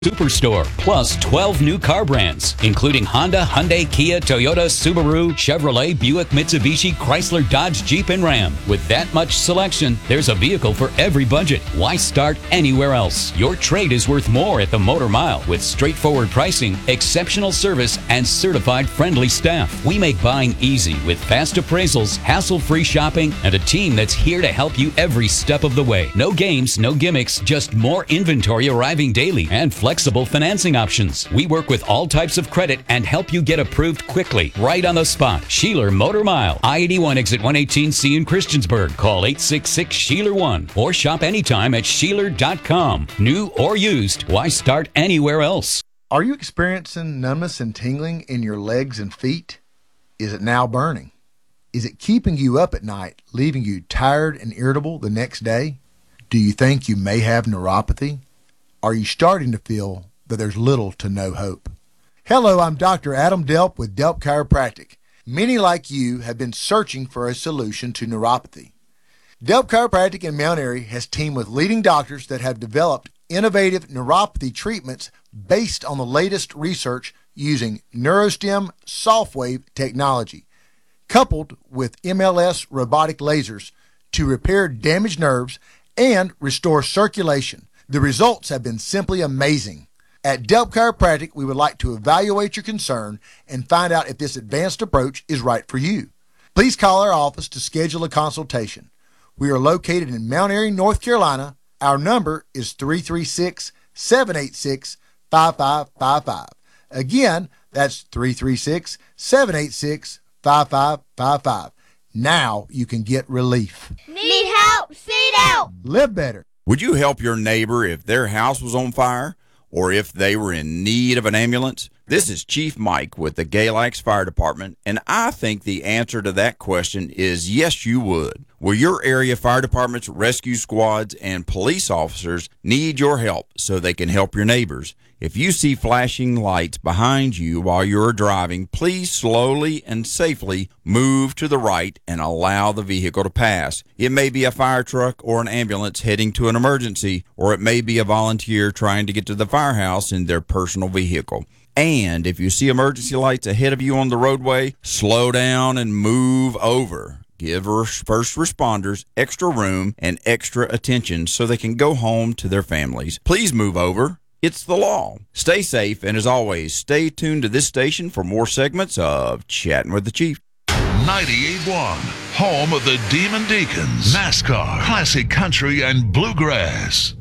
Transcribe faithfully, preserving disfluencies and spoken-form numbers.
Superstore, plus twelve new car brands, including Honda, Hyundai, Kia, Toyota, Subaru, Chevrolet, Buick, Mitsubishi, Chrysler, Dodge, Jeep, and Ram. With that much selection, there's a vehicle for every budget. Why start anywhere else? Your trade is worth more at the Motor Mile with straightforward pricing, exceptional service, and certified friendly staff. We make buying easy with fast appraisals, hassle-free shopping, and a team that's here to help you every step of the way. No games, no gimmicks, just more inventory arriving daily and flexible Flexible financing options. We work with all types of credit and help you get approved quickly, right on the spot. Sheeler Motor Mile, I eighty-one exit one eighteen C in Christiansburg. Call eight six six, S H E E L E R one or shop anytime at Sheeler dot com. New or used, why start anywhere else? Are you experiencing numbness and tingling in your legs and feet? Is it now burning? Is it keeping you up at night, leaving you tired and irritable the next day? Do you think you may have neuropathy? Are you starting to feel that there's little to no hope? Hello, I'm Doctor Adam Delp with Delp Chiropractic. Many like you have been searching for a solution to neuropathy. Delp Chiropractic in Mount Airy has teamed with leading doctors that have developed innovative neuropathy treatments based on the latest research using NeuroStem softwave technology, coupled with M L S robotic lasers to repair damaged nerves and restore circulation. The results have been simply amazing. At Delp Chiropractic, we would like to evaluate your concern and find out if this advanced approach is right for you. Please call our office to schedule a consultation. We are located in Mount Airy, North Carolina. Our number is three three six, seven eight six, five five five five. Again, that's three three six, seven eight six, five five five five. Now you can get relief. Need help? Seat out! Live better. Would you help your neighbor if their house was on fire or if they were in need of an ambulance? This is Chief Mike with the Galax Fire Department, and I think the answer to that question is yes, you would. Will your area fire departments, rescue squads, and police officers need your help so they can help your neighbors? If you see flashing lights behind you while you're driving, please slowly and safely move to the right and allow the vehicle to pass. It may be a fire truck or an ambulance heading to an emergency, or it may be a volunteer trying to get to the firehouse in their personal vehicle. And if you see emergency lights ahead of you on the roadway, slow down and move over. Give first responders extra room and extra attention so they can go home to their families. Please move over. It's the law. Stay safe, and as always, stay tuned to this station for more segments of Chatting with the Chief. ninety-eight point one, home of the Demon Deacons, NASCAR, classic country, and bluegrass.